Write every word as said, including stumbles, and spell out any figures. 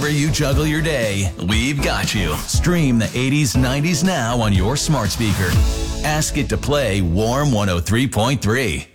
you juggle your day, we've got you. Stream the eighties, nineties now on your smart speaker. Ask it to play Warm one oh three point three.